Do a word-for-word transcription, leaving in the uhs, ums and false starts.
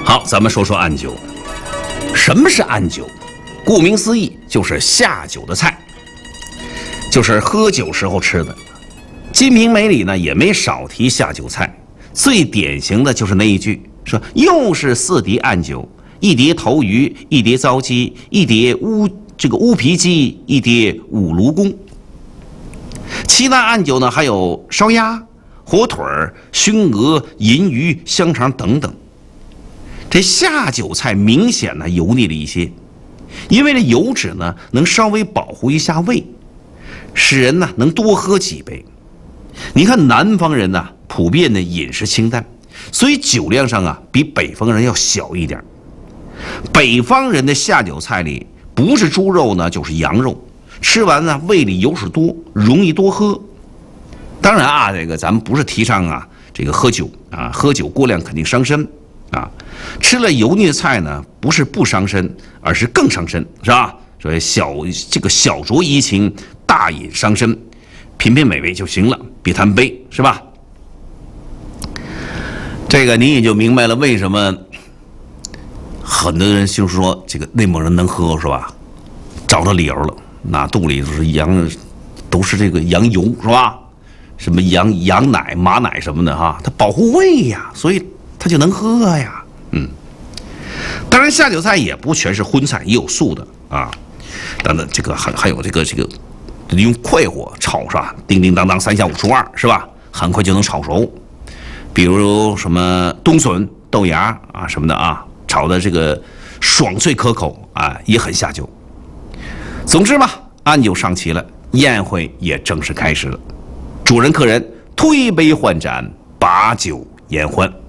好，咱们说说案酒。什么是案酒？顾名思义，就是下酒的菜，就是喝酒时候吃的。《金瓶梅》里呢也没少提下酒菜，最典型的就是那一句，说又是四碟案酒，一碟头鱼，一碟糟鸡，一碟乌这个乌皮鸡，一碟五芦公。其他案酒呢还有烧鸭、火腿儿、熏鹅、银鱼、香肠等等。这下酒菜明显呢油腻了一些，因为这油脂呢能稍微保护一下胃，使人呢能多喝几杯。你看南方人呢普遍的饮食清淡，所以酒量上啊比北方人要小一点。北方人的下酒菜里不是猪肉呢就是羊肉，吃完呢胃里油水多，容易多喝。当然啊，这个咱们不是提倡啊这个喝酒啊，喝酒过量肯定伤身啊。吃了油腻的菜呢，不是不伤身，而是更伤身，是吧？所以小这个小酌怡情，大饮伤身，品品美味就行了，别贪杯，是吧？这个你也就明白了为什么很多人就说这个内蒙人能喝，是吧？找着理由了，那肚里都是羊，都是这个羊油，是吧？什么羊羊奶、马奶什么的哈，它保护胃呀，所以它就能喝呀。嗯，当然下酒菜也不全是荤菜，也有素的啊。等等，这个还还有这个这个用快火炒，是吧？叮叮当当，三下五除二，是吧？很快就能炒熟。比如什么冬笋、豆芽啊什么的啊，炒的这个爽脆可口啊，也很下酒。总之吧，案酒上齐了，宴会也正式开始了。主人客人推杯换盏，把酒言欢。